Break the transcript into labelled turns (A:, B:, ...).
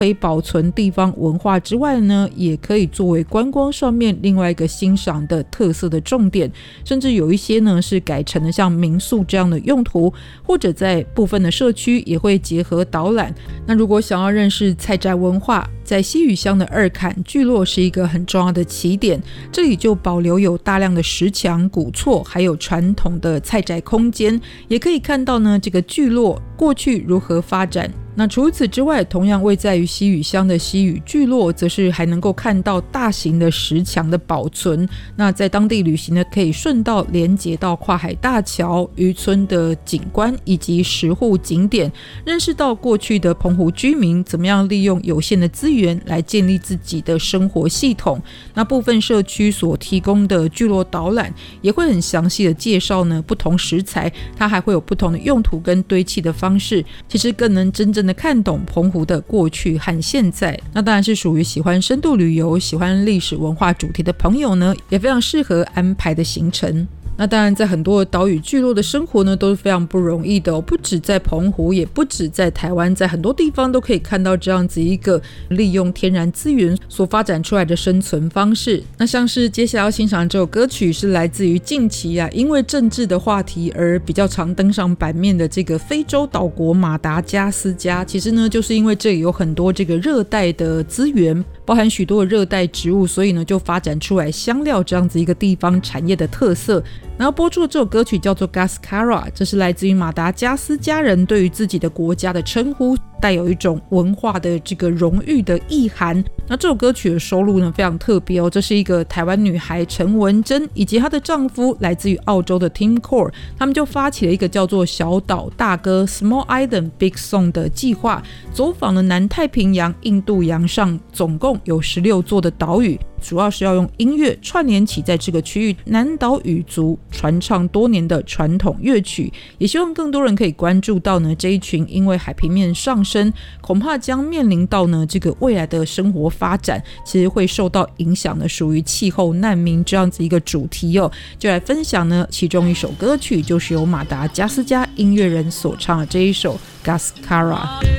A: 可以保存地方文化之外呢，也可以作为观光上面另外一个欣赏的特色的重点，甚至有一些呢是改成了像民宿这样的用途，或者在部分的社区也会结合导览。那如果想要认识菜宅文化，在西屿乡的二坎聚落是一个很重要的起点，这里就保留有大量的石墙、古厝，还有传统的菜宅空间，也可以看到呢这个聚落过去如何发展。那除此之外，同样位在于西屿乡的西屿聚落，则是还能够看到大型的石墙的保存。那在当地旅行呢，可以顺道连接到跨海大桥、渔村的景观以及石户景点，认识到过去的澎湖居民怎么样利用有限的资源来建立自己的生活系统。那部分社区所提供的聚落导览，也会很详细的介绍呢不同食材，它还会有不同的用途跟堆砌的方式，其实更能真正的看懂澎湖的过去和现在。那当然是属于喜欢深度旅游、喜欢历史文化主题的朋友呢，也非常适合安排的行程。那当然在很多岛屿聚落的生活呢都是非常不容易的不止在澎湖，也不止在台湾，在很多地方都可以看到这样子一个利用天然资源所发展出来的生存方式。那像是接下来要欣赏这首歌曲是来自于近期因为政治的话题而比较常登上版面的这个非洲岛国马达加斯加。其实呢就是因为这里有很多这个热带的资源，包含许多的热带植物，所以呢就发展出来香料这样子一个地方产业的特色。然后播出的这首歌曲叫做 Gascara， 这是来自于马达加斯加人对于自己的国家的称呼，带有一种文化的这个荣誉的意涵。那这首歌曲的收录呢非常特别这是一个台湾女孩陈文珍以及她的丈夫来自于澳洲的 Tim Core， 他们就发起了一个叫做小岛大歌 Small Island Big Song 的计划，走访了南太平洋、印度洋上总共有16座的岛屿，主要是要用音乐串联起在这个区域南岛语族传唱多年的传统乐曲，也希望更多人可以关注到呢这一群因为海平面上升恐怕将面临到呢这个未来的生活发展其实会受到影响的属于气候难民这样子一个主题就来分享呢其中一首歌曲，就是由马达加斯加音乐人所唱的这一首 Gascara。